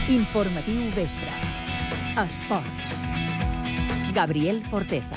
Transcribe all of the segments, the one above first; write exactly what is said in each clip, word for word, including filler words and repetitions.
Informatiu vespre. Esports. Gabriel Forteza.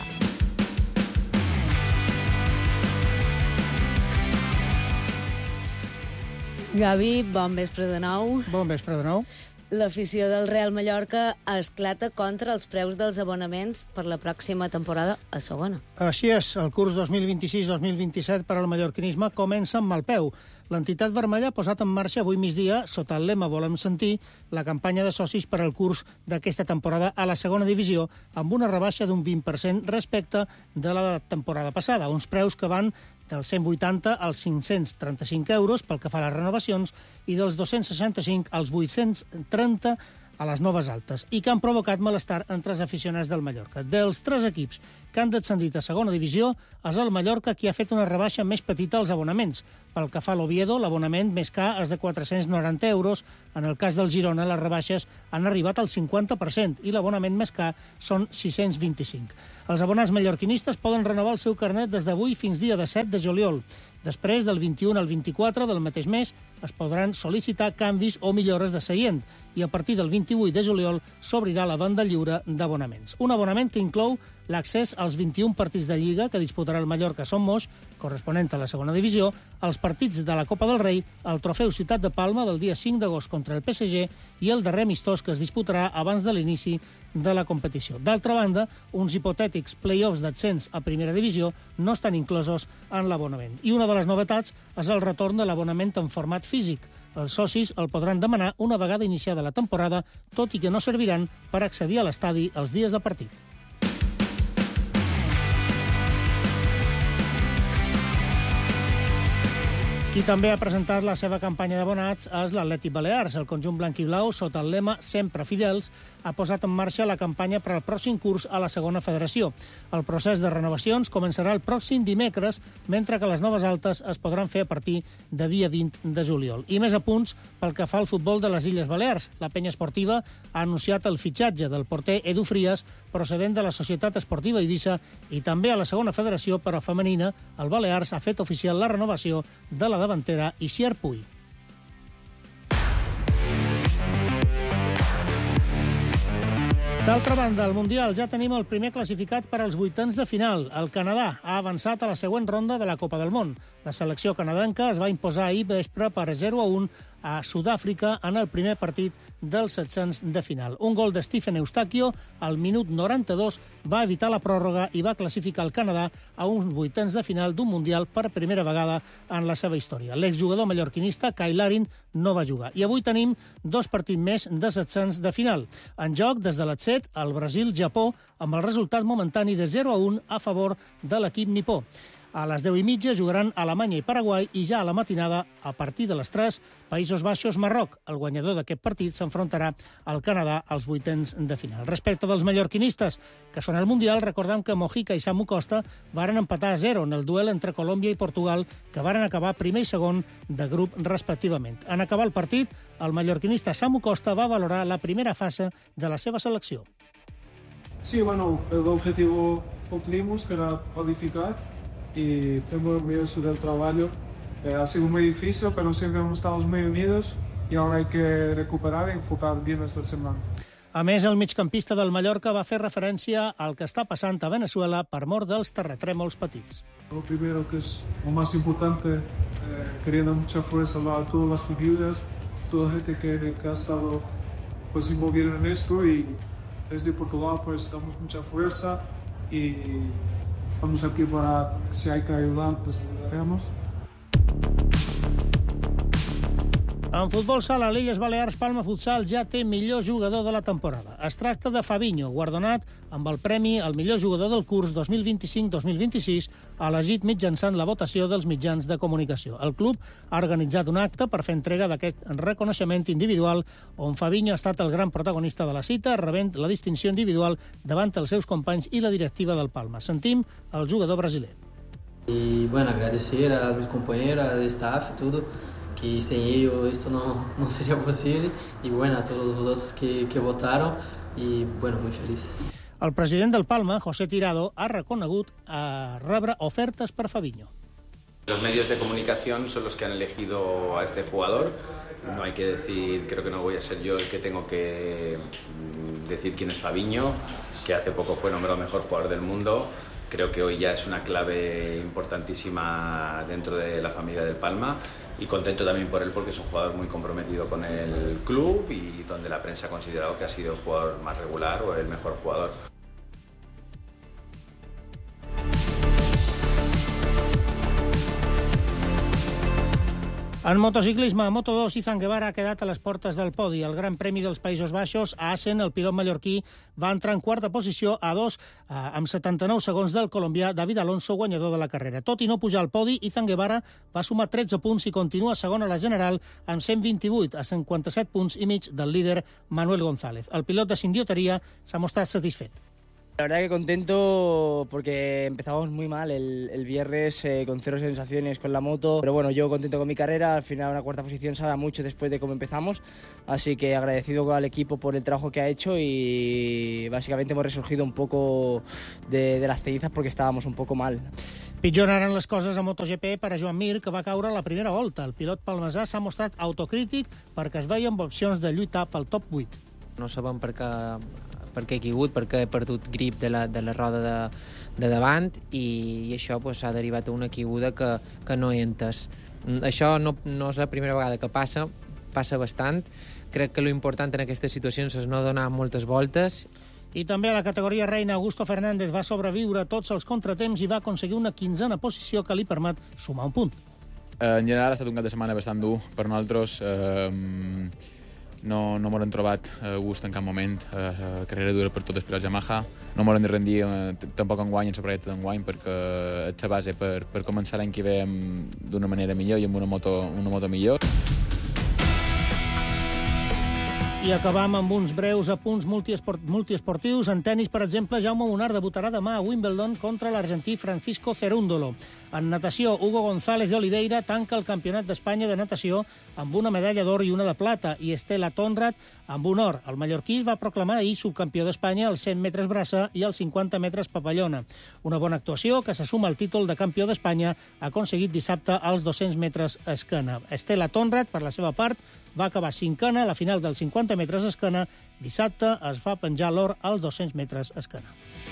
Gavi, bon vespre de nou. Bon vespre de nou. L'afició del Real Mallorca esclata contra els preus dels abonaments per la pròxima temporada a segona. Així és, el curs dos mil vint-i-sis dos mil vint-i-set per al mallorquinisme comença amb mal peu. L'entitat vermella ha posat en marxa avui migdia, sota el lema Volem sentir, la campanya de socis per al curs d'aquesta temporada a la segona divisió, amb una rebaixa d'un vint per cent respecte de la temporada passada, uns preus que van dels cent vuitanta als cinc-cents trenta-cinc euros pel que fa a les renovacions i dels dos-cents seixanta-cinc als vuit-cents trenta a les noves altes, i que han provocat malestar entre els aficionats del Mallorca. Dels tres equips que han descendit a segona divisió, és el Mallorca qui ha fet una rebaixa més petita als abonaments. Pel que fa a l'Oviedo, l'abonament més car és de quatre-cents noranta euros. En el cas del Girona, les rebaixes han arribat al cinquanta per cent i l'abonament més car són sis-cents vint-i-cinc. Els abonats mallorquinistes poden renovar el seu carnet des d'avui fins dia disset de juliol. Després, del vint-i-u al vint-i-quatre del mateix mes, es podran sol·licitar canvis o millores de seient i a partir del vint-i-vuit de juliol s'obrirà la banda lliure d'abonaments. Un abonament que inclou l'accés als vint-i-un partits de Lliga que disputarà el Mallorca Son Moix, corresponent a la segona divisió, als partits de la Copa del Rei, el trofeu Ciutat de Palma del dia cinc d'agost contra el P S G i el darrer amistós que es disputarà abans de l'inici de la competició. D'altra banda, uns hipotètics play-offs d'ascens a primera divisió no estan inclosos en l'abonament. I una de les novetats és el retorn de l'abonament en format físic. Els socis el podran demanar una vegada iniciada la temporada, tot i que no serviran per accedir a l'estadi els dies de partit. Qui també ha presentat la seva campanya d'abonats és l'Atlètic Balears. El conjunt blanc-i-blau, sota el lema Sempre Fidels, ha posat en marxa la campanya per al pròxim curs a la segona federació. El procés de renovacions començarà el pròxim dimecres, mentre que les noves altes es podran fer a partir de dia vint de juliol. I més apunts pel que fa al futbol de les Illes Balears. La penya esportiva ha anunciat el fitxatge del porter Edu Frias, procedent de la Societat Esportiva Eivissa, i també a la segona federació, però femenina, el Balears ha fet oficial la renovació de la davantera Isier Puy. D'altra banda, al Mundial ja tenim el primer classificat per als vuitens de final. El Canadà ha avançat a la següent ronda de la Copa del Món. La selecció canadenca es va imposar ahir vespre per zero a un a Sud-àfrica en el primer partit dels setzents de final. Un gol de Stephen Eustachio al minut noranta-dos va evitar la pròrroga i va classificar el Canadà a uns vuitens de final d'un Mundial per primera vegada en la seva història. L'exjugador mallorquinista Kyle Larin no va jugar. I avui tenim dos partits més de setzents de final. En joc, des de les set, el Brasil-Japó, amb el resultat momentani de zero a un a favor de l'equip nipó. A les deu i mitja jugaran Alemanya i Paraguai i ja a la matinada, a partir de les tres, Països Baixos-Marroc. El guanyador d'aquest partit s'enfrontarà al Canadà als vuitens de final. Respecte dels mallorquinistes, que són al Mundial, recordem que Mojica i Samu Costa varen empatar a zero en el duel entre Colòmbia i Portugal, que varen acabar primer i segon de grup respectivament. En acabar el partit, el mallorquinista Samu Costa va valorar la primera fase de la seva selecció. Sí, bueno, el objetivo cumplimos, que era codificar, y tengo orgulloso del trabajo. Eh, ha sido muy difícil, pero siempre hemos estado muy unidos y ahora hay que recuperar y enfocar bien esta semana. A més, el migcampista del Mallorca va fer referència al que està passant a Venezuela per mort dels terratrèmols petits. Lo primero, que es lo más importante, eh, queriendo mucha fuerza a todas las familias, toda la gente que, que ha estado pues, involucrada en esto, y desde Portugal pues damos mucha fuerza y estamos aquí para, si hay que ayudar, pues ayudaremos. En futbol sala, l'Illes Balears Palma Futsal ja té millor jugador de la temporada. Es tracta de Fabinho, guardonat amb el premi al millor jugador del curs dos mil vint-i-cinc dos mil vint-i-sis, elegit mitjançant la votació dels mitjans de comunicació. El club ha organitzat un acte per fer entrega d'aquest reconeixement individual, on Fabinho ha estat el gran protagonista de la cita, rebent la distinció individual davant els seus companys i la directiva del Palma. Sentim el jugador brasiler. Y bueno, agradecer a mis compañeros, al staff, todo, que sin ellos esto no, no sería posible, y bueno, a todos los otros que, que votaron, y bueno, muy feliz. El president del Palma, José Tirado, ha reconegut a rebre ofertes per Fabinho. Los medios de comunicación son los que han elegido a este jugador. no hay que decir, creo que no voy a ser yo el que tengo que decir quién es Fabinho, que hace poco fue nombrado mejor jugador del mundo. Creo que hoy ya es una clave importantísima dentro de la familia del Palma y contento también por él porque es un jugador muy comprometido con el club y donde la prensa ha considerado que ha sido el jugador más regular o el mejor jugador. En motociclisme, a Moto dos, Izan Guevara ha quedat a les portes del podi. El Gran Premi dels Països Baixos, a Assen, el pilot mallorquí va entrar en quarta posició a dos, amb setanta-nou segons del colombià David Alonso, guanyador de la carrera. Tot i no pujar al podi, Izan Guevara va sumar tretze punts i continua segon a la general amb cent vint-i-vuit, a cinquanta-set punts i mig del líder Manuel González. El pilot de Sindioteria s'ha mostrat satisfet. La verdad que contento porque empezamos muy mal el, el viernes eh, con cero sensaciones con la moto, pero bueno, yo contento con mi carrera, al final una cuarta posición sabe mucho después de cómo empezamos, así que agradecido al equipo por el trabajo que ha hecho y básicamente hemos resurgido un poco de, de las cenizas porque estábamos un poco mal. Pitjor eren les coses a MotoGP per a Joan Mir, que va caure a la primera volta. El pilot palmesà s'ha mostrat autocrític perquè es veia amb opcions de lluitar pel top vuit. No sabem per què, per què he caigut, perquè he perdut grip de la, de la roda de, de davant i, i això pues, s'ha derivat a una caiguda que, que no he entès. Això no, no és la primera vegada que passa, passa bastant. Crec que l'important en aquestes situacions és no donar moltes voltes. I també a la categoria reina, Augusto Fernández va sobreviure tots els contratemps i va aconseguir una quinzena posició que li permet sumar un punt. En general ha estat un cap de setmana bastant dur per nosaltres. Eh, no no m'hem trobat a gust en cap moment. Eh, carrera dura per totes per al Yamaha. No m'hem de rendir eh, tampoc enguany en la pareta d'enguany perquè és la base per, per començar l'any que ve d'una manera millor i amb una moto, una moto millor. I acabam amb uns breus apunts multiesport, multiesportius. En tenis, per exemple, Jaume Munar debutarà demà a Wimbledon contra l'argentí Francisco Cerúndolo. En natació, Hugo González de Oliveira tanca el Campionat d'Espanya de natació amb una medalla d'or i una de plata, i Estela Tonrat amb un or. El mallorquí es va proclamar ahir subcampió d'Espanya als cent metres braça i als cinquanta metres papallona. Una bona actuació que se suma al títol de campió d'Espanya aconseguit dissabte als dos-cents metres esquena. Estela Tonrat, per la seva part, va acabar cinquena a la final dels cinquanta metres esquena. Dissabte es va penjar l'or als dos-cents metres esquena.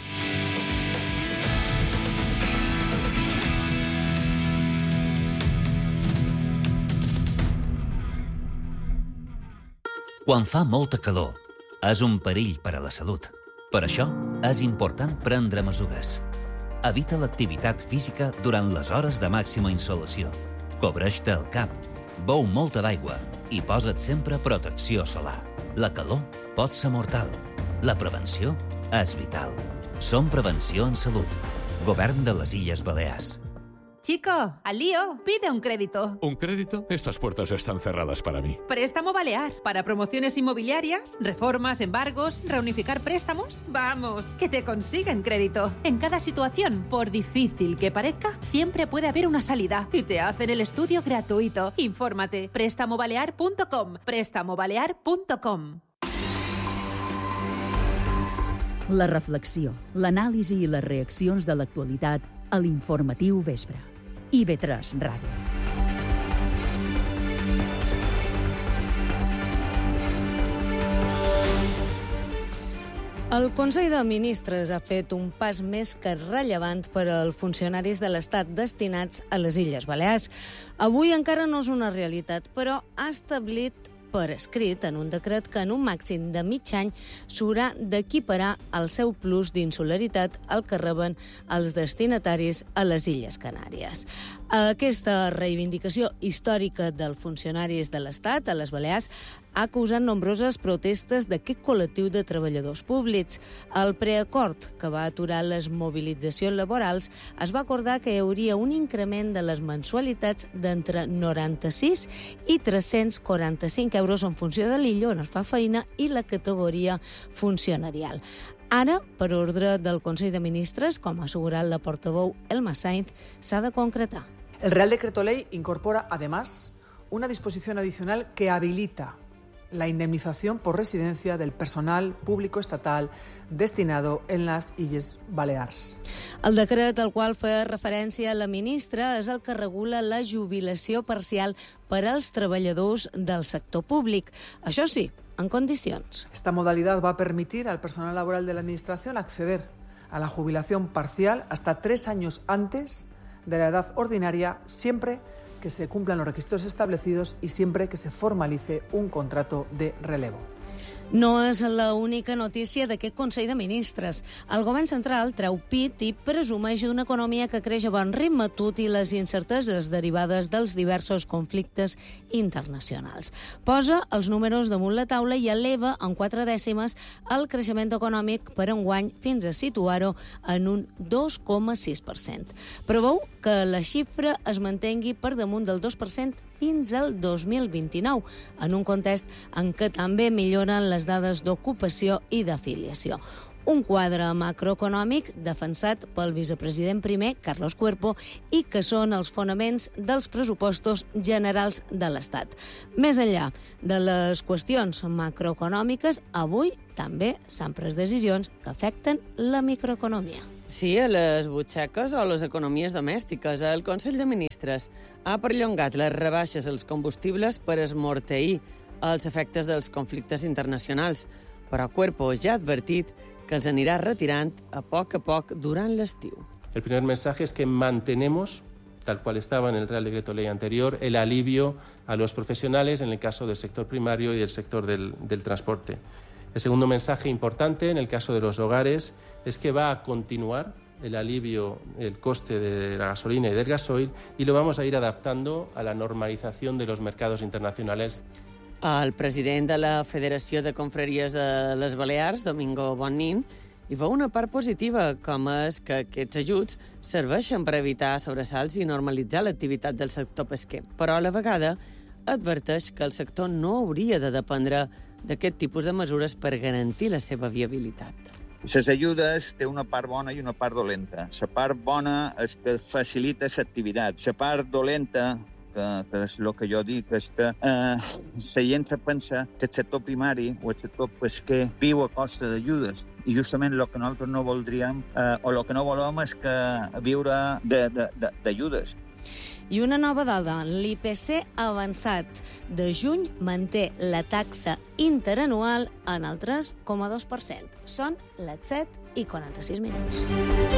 Quan fa molta calor, és un perill per a la salut. Per això, és important prendre mesures. Evita l'activitat física durant les hores de màxima insolació. Cobreix-te el cap, beu molta d'aigua i posa't sempre protecció solar. La calor pot ser mortal. La prevenció és vital. Som Prevenció en Salut. Govern de les Illes Balears. Chico, al lío, pide un crédito. ¿Un crédito? Estas puertas están cerradas para mí. Préstamo Balear. Para promociones inmobiliarias, reformas, embargos, reunificar préstamos. Vamos, que te consiguen crédito. En cada situación, por difícil que parezca, siempre puede haber una salida. Y te hacen el estudio gratuito. Infórmate. préstamo balear punto com. préstamo balear punto com. La reflexió, l'anàlisi i les reaccions de l'actualitat a l'Informatiu Vespre. I ve tres Ràdio. El Consell de Ministres ha fet un pas més que rellevant per als funcionaris de l'Estat destinats a les Illes Balears. Avui encara no és una realitat, però ha establit per escrit en un decret que en un màxim de mig any s'haurà d'equiparar el seu plus d'insularitat al que reben els destinataris a les Illes Canàries. Aquesta reivindicació històrica dels funcionaris de l'Estat a les Balears ha causat nombroses protestes d'aquest col·lectiu de treballadors públics. El preacord que va aturar les mobilitzacions laborals es va acordar que hi hauria un increment de les mensualitats d'entre noranta-sis i tres-cents quaranta-cinc euros en funció de l'illa on es fa feina i la categoria funcionarial. Ara, per ordre del Consell de Ministres, com ha assegurat la portaveu Elma Sainz, s'ha de concretar. El Real Decreto Ley incorpora, además, una disposición adicional que habilita la indemnización por residencia del personal público estatal destinado en las Illes Balears. El decret al qual feia referència la ministra és el que regula la jubilació parcial per als treballadors del sector públic. Això sí, en condicions. Esta modalidad va a permitir al personal laboral de la Administración acceder a la jubilación parcial hasta tres años antes de la edad ordinaria, siempre que se cumplan los requisitos establecidos y siempre que se formalice un contrato de relevo. No és l'única notícia d'aquest Consell de Ministres. El govern central treu pit i presumeix d'una economia que creix a bon ritme, tot i les incerteses derivades dels diversos conflictes internacionals. Posa els números damunt la taula i eleva en quatre dècimes el creixement econòmic per enguany fins a situar-ho en un dos coma sis per cent. Preveu que la xifra es mantengui per damunt del dos per cent fins al dos mil vint-i-nou, en un context en què també milloren les dades d'ocupació i d'afiliació. Un quadre macroeconòmic defensat pel vicepresident primer, Carlos Cuerpo, i que són els fonaments dels pressupostos generals de l'Estat. Més enllà de les qüestions macroeconòmiques, avui també s'han pres decisions que afecten la microeconomia. Sí, a les butxaques o a les economies domèstiques. El Consell de Ministres ha perllongat les rebaixes als combustibles per esmorteir els efectes dels conflictes internacionals, però Cuerpo ja ha advertit que els anirà retirant a poc a poc durant l'estiu. El primer mensaje es que mantenemos, tal cual estaba en el Real Decreto Ley anterior, el alivio a los profesionales en el caso del sector primario y del sector del, del transporte. El segundo mensaje importante en el caso de los hogares es que va a continuar el alivio, el coste de la gasolina y del gasoil, y lo vamos a ir adaptando a la normalización de los mercados internacionales. El president de la Federació de Confraries de les Balears, Domingo Bonnin, hi veu una part positiva, com és que aquests ajuts serveixen per evitar sobresalts i normalitzar l'activitat del sector pesquer. Però a la vegada adverteix que el sector no hauria de dependre d'aquest tipus de mesures per garantir la seva viabilitat. Les ajudes té una part bona i una part dolenta. La part bona és que facilita l'activitat. La part dolenta, que, que és el que jo dic, és que eh, la gent se pensa que el sector primari o el sector pesquer viu a costa d'ajudes. I justament el que nosaltres no voldríem eh, o el que no volem és que viure d'ajudes. I una nova dada, l'I P C avançat de juny manté la taxa interanual en el tres coma dos per cent. Són les set i quaranta-sis minuts.